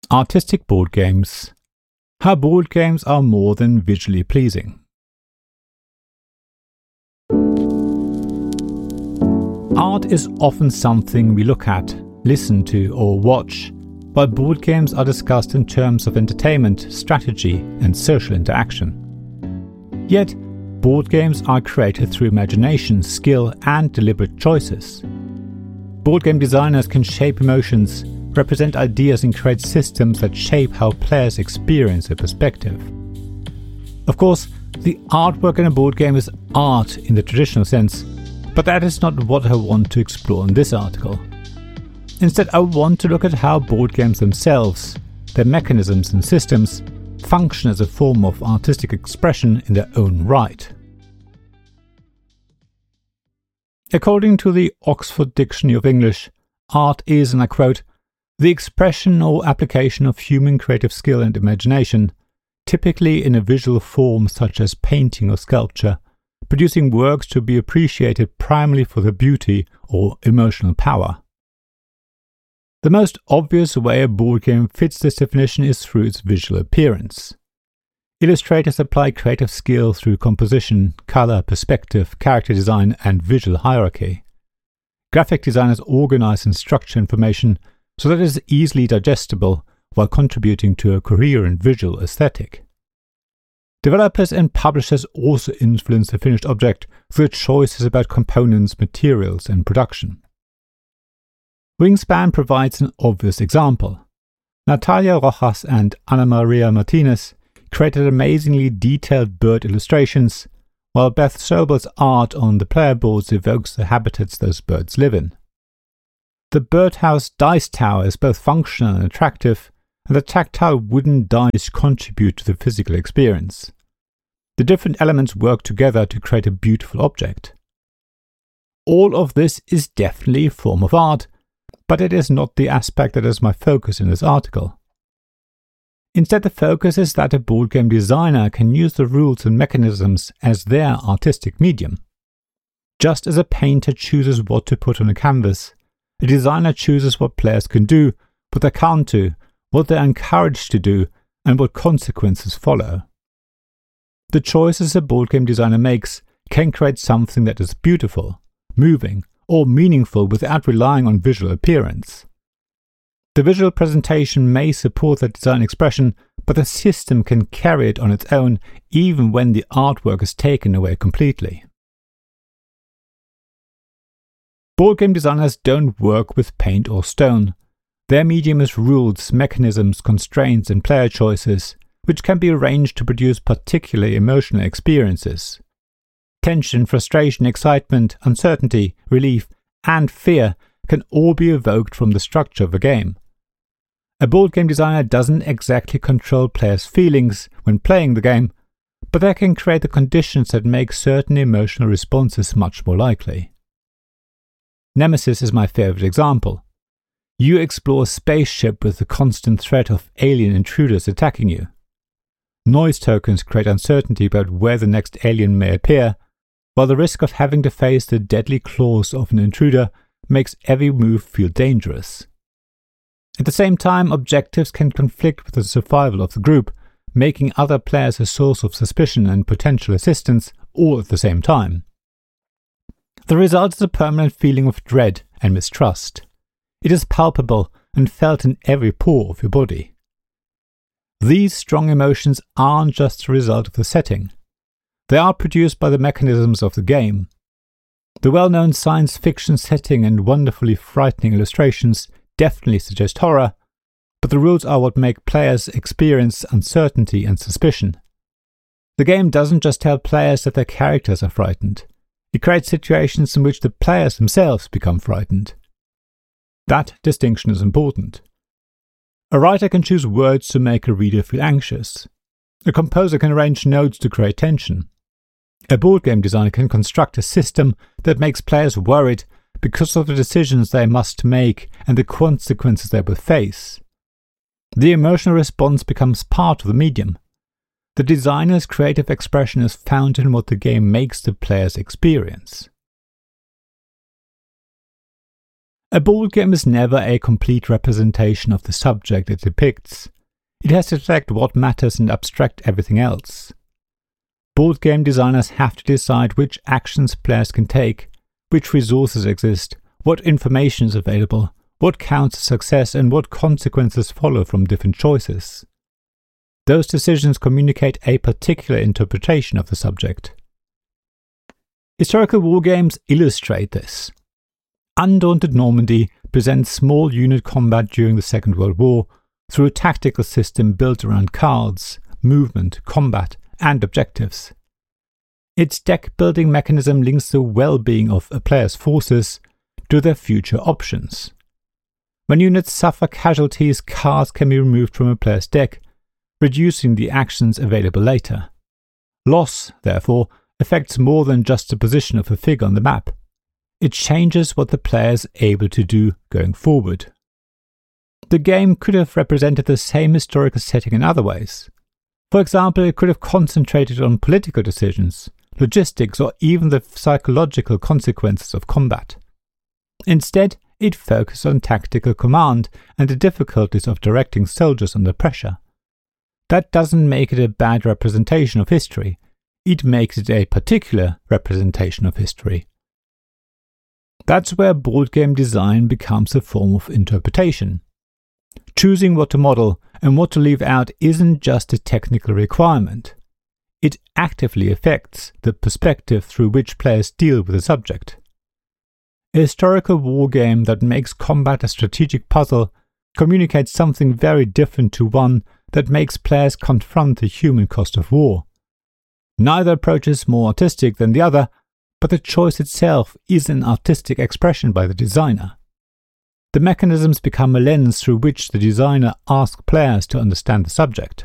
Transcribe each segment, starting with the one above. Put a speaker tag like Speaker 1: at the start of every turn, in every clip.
Speaker 1: Artistic board games. How board games are more than visually pleasing. Art is often something we look at, listen to, or watch, while board games are discussed in terms of entertainment, strategy, and social interaction. Yet, board games are created through imagination, skill, and deliberate choices. Board game designers can shape emotions, represent ideas, and create systems that shape how players experience a perspective. Of course, the artwork in a board game is art in the traditional sense, but that is not what I want to explore in this article. Instead, I want to look at how board games themselves, their mechanisms and systems, function as a form of artistic expression in their own right. According to the Oxford Dictionary of English, art is, and I quote, the expression or application of human creative skill and imagination, typically in a visual form such as painting or sculpture, producing works to be appreciated primarily for their beauty or emotional power. The most obvious way a board game fits this definition is through its visual appearance. Illustrators apply creative skill through composition, color, perspective, character design, and visual hierarchy. Graphic designers organize and structure information so that it is easily digestible while contributing to a coherent visual aesthetic. Developers and publishers also influence the finished object through choices about components, materials, and production. Wingspan provides an obvious example. Natalia Rojas and Ana Maria Martinez created amazingly detailed bird illustrations, while Beth Sobel's art on the player boards evokes the habitats those birds live in. The birdhouse dice tower is both functional and attractive, and the tactile wooden dice contribute to the physical experience. The different elements work together to create a beautiful object. All of this is definitely a form of art, but it is not the aspect that is my focus in this article. Instead, the focus is that a board game designer can use the rules and mechanisms as their artistic medium. Just as a painter chooses what to put on a canvas, a designer chooses what players can do, what they can't do, what they are encouraged to do, and what consequences follow. The choices a board game designer makes can create something that is beautiful, moving, or meaningful without relying on visual appearance. The visual presentation may support that design expression, but the system can carry it on its own even when the artwork is taken away completely. Board game designers don't work with paint or stone. Their medium is rules, mechanisms, constraints, and player choices, which can be arranged to produce particularly emotional experiences. Tension, frustration, excitement, uncertainty, relief, and fear can all be evoked from the structure of a game. A board game designer doesn't exactly control players' feelings when playing the game, but they can create the conditions that make certain emotional responses much more likely. Nemesis is my favorite example. You explore a spaceship with the constant threat of alien intruders attacking you. Noise tokens create uncertainty about where the next alien may appear, while the risk of having to face the deadly claws of an intruder makes every move feel dangerous. At the same time, objectives can conflict with the survival of the group, making other players a source of suspicion and potential assistance all at the same time. The result is a permanent feeling of dread and mistrust. It is palpable and felt in every pore of your body. These strong emotions aren't just a result of the setting. They are produced by the mechanisms of the game. The well-known science fiction setting and wonderfully frightening illustrations definitely suggest horror, but the rules are what make players experience uncertainty and suspicion. The game doesn't just tell players that their characters are frightened. It creates situations in which the players themselves become frightened. That distinction is important. A writer can choose words to make a reader feel anxious. A composer can arrange notes to create tension. A board game designer can construct a system that makes players worried because of the decisions they must make and the consequences they will face. The emotional response becomes part of the medium. The designer's creative expression is found in what the game makes the players experience. A board game is never a complete representation of the subject it depicts. It has to select what matters and abstract everything else. Board game designers have to decide which actions players can take, which resources exist, what information is available, what counts as success, and what consequences follow from different choices. Those decisions communicate a particular interpretation of the subject. Historical wargames illustrate this. Undaunted Normandy presents small unit combat during the Second World War through a tactical system built around cards, movement, combat, and objectives. Its deck-building mechanism links the well-being of a player's forces to their future options. When units suffer casualties, cards can be removed from a player's deck, reducing the actions available later. Loss, therefore, affects more than just the position of a figure on the map. It changes what the player is able to do going forward. The game could have represented the same historical setting in other ways. For example, it could have concentrated on political decisions, logistics, or even the psychological consequences of combat. Instead, it focused on tactical command and the difficulties of directing soldiers under pressure. That doesn't make it a bad representation of history. It makes it a particular representation of history. That's where board game design becomes a form of interpretation. Choosing what to model and what to leave out isn't just a technical requirement. It actively affects the perspective through which players deal with the subject. A historical war game that makes combat a strategic puzzle communicates something very different to one that makes players confront the human cost of war. Neither approach is more artistic than the other, but the choice itself is an artistic expression by the designer. The mechanisms become a lens through which the designer asks players to understand the subject.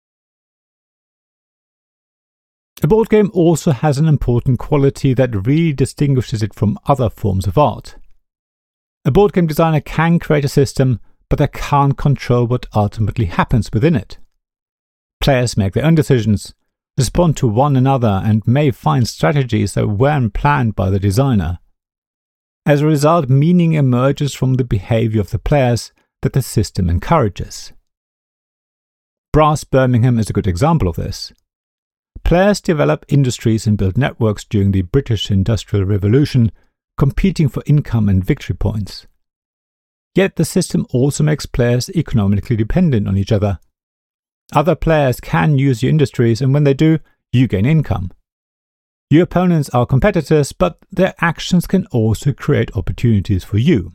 Speaker 1: A board game also has an important quality that really distinguishes it from other forms of art. A board game designer can create a system, but they can't control what ultimately happens within it. Players make their own decisions, respond to one another, and may find strategies that weren't planned by the designer. As a result, meaning emerges from the behavior of the players that the system encourages. Brass Birmingham is a good example of this. Players develop industries and build networks during the British Industrial Revolution, competing for income and victory points. Yet the system also makes players economically dependent on each other. Other players can use your industries, and when they do, you gain income. Your opponents are competitors, but their actions can also create opportunities for you.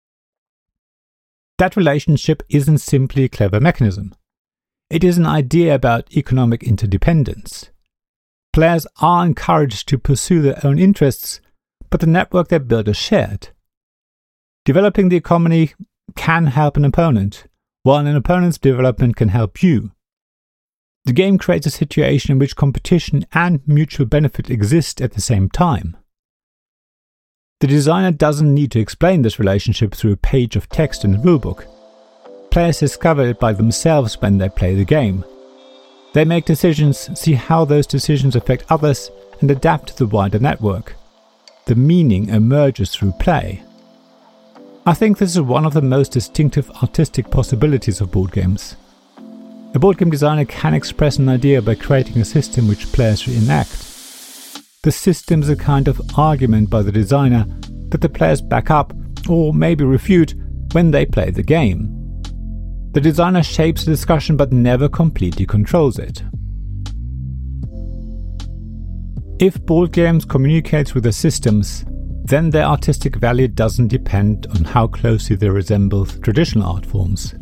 Speaker 1: That relationship isn't simply a clever mechanism. It is an idea about economic interdependence. Players are encouraged to pursue their own interests, but the network they build is shared. Developing the economy can help an opponent, while an opponent's development can help you. The game creates a situation in which competition and mutual benefit exist at the same time. The designer doesn't need to explain this relationship through a page of text in the rulebook. Players discover it by themselves when they play the game. They make decisions, see how those decisions affect others, and adapt to the wider network. The meaning emerges through play. I think this is one of the most distinctive artistic possibilities of board games. A board game designer can express an idea by creating a system which players reenact. The system is a kind of argument by the designer that the players back up or maybe refute when they play the game. The designer shapes the discussion but never completely controls it. If board games communicate with the systems, then their artistic value doesn't depend on how closely they resemble traditional art forms.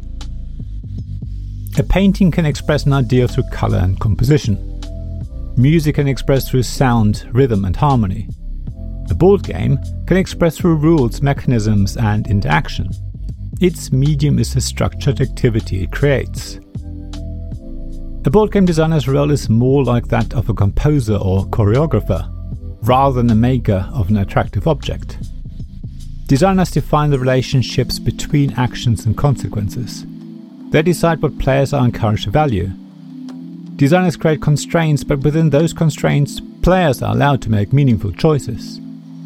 Speaker 1: A painting can express an idea through color and composition. Music can express through sound, rhythm, and harmony. A board game can express through rules, mechanisms, and interaction. Its medium is the structured activity it creates. A board game designer's role is more like that of a composer or choreographer, rather than a maker of an attractive object. Designers define the relationships between actions and consequences. They decide what players are encouraged to value. Designers create constraints, but within those constraints, players are allowed to make meaningful choices.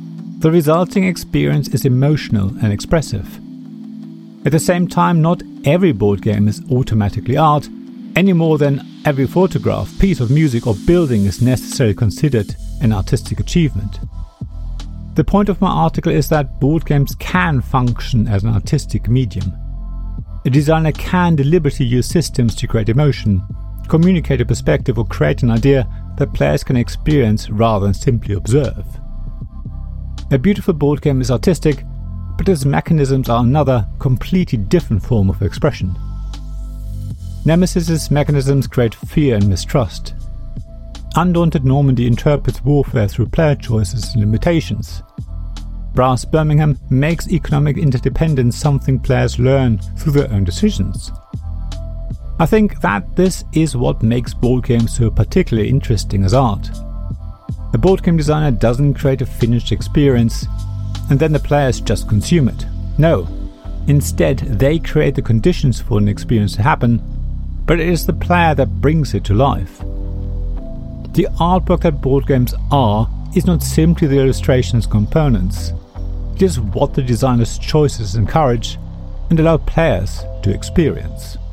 Speaker 1: The resulting experience is emotional and expressive. At the same time, not every board game is automatically art, any more than every photograph, piece of music or building is necessarily considered an artistic achievement. The point of my article is that board games can function as an artistic medium. A designer can deliberately use systems to create emotion, communicate a perspective or create an idea that players can experience rather than simply observe. A beautiful board game is artistic, but its mechanisms are another, completely different form of expression. Nemesis's mechanisms create fear and mistrust. Undaunted Normandy interprets warfare through player choices and limitations. Brass Birmingham makes economic interdependence something players learn through their own decisions. I think that this is what makes board games so particularly interesting as art. A board game designer doesn't create a finished experience and then the players just consume it. No, instead they create the conditions for an experience to happen, but it is the player that brings it to life. The artwork that board games are is not simply the illustration's components. It is what the designer's choices encourage and allow players to experience.